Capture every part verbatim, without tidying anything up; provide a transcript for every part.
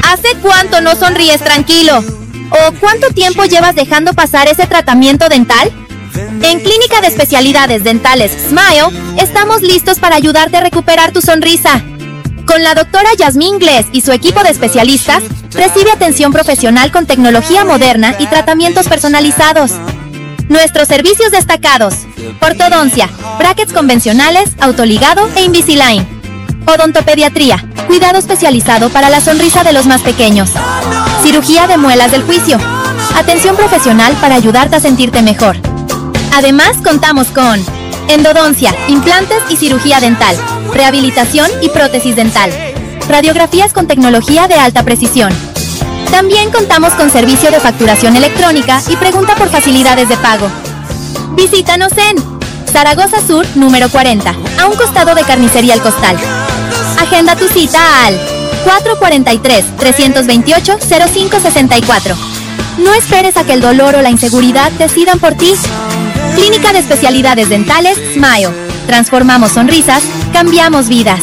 ¿Hace cuánto no sonríes tranquilo? ¿O cuánto tiempo llevas dejando pasar ese tratamiento dental? En Clínica de Especialidades Dentales Smile, estamos listos para ayudarte a recuperar tu sonrisa. Con la doctora Yasmín Glés y su equipo de especialistas, recibe atención profesional con tecnología moderna y tratamientos personalizados. Nuestros servicios destacados: ortodoncia, brackets convencionales, autoligado e Invisalign. Odontopediatría, cuidado especializado para la sonrisa de los más pequeños. Cirugía de muelas del juicio, atención profesional para ayudarte a sentirte mejor. Además, contamos con endodoncia, implantes y cirugía dental, rehabilitación y prótesis dental, radiografías con tecnología de alta precisión. También contamos con servicio de facturación electrónica y pregunta por facilidades de pago. Visítanos en Zaragoza Sur, número cuarenta, a un costado de Carnicería El Costal. Agenda tu cita al cuatro cuatro tres, tres dos ocho, cero cinco seis cuatro. No esperes a que el dolor o la inseguridad decidan por ti. Clínica de Especialidades Dentales Smile. Transformamos sonrisas, cambiamos vidas.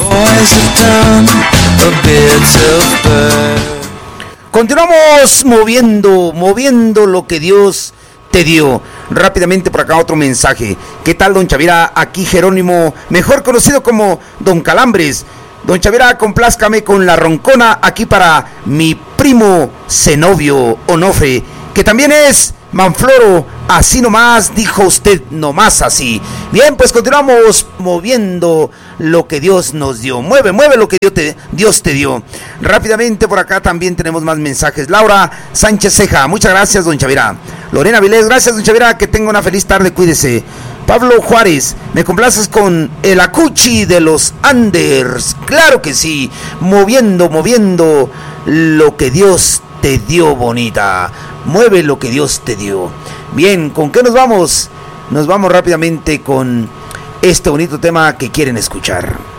Continuamos moviendo, moviendo lo que Dios te dio. Rápidamente por acá otro mensaje. ¿Qué tal, don Chavira? Aquí Jerónimo, mejor conocido como Don Calambres. Don Chavira, complázcame con la roncona aquí para mi primo Zenobio Onofre, que también es Manfloro. Así nomás, dijo usted, nomás así. Bien, pues continuamos moviendo lo que Dios nos dio. Mueve, mueve lo que Dios te, Dios te dio. Rápidamente por acá también tenemos más mensajes. Laura Sánchez Ceja, muchas gracias, don Chavira. Lorena Vilés, gracias, don Chavira, que tenga una feliz tarde, cuídese. Pablo Juárez, me complaces con el Acuchi de los Anders. Claro que sí, moviendo, moviendo lo que Dios te dio, bonita. Mueve lo que Dios te dio. Bien, ¿con qué nos vamos? Nos vamos rápidamente con este bonito tema que quieren escuchar.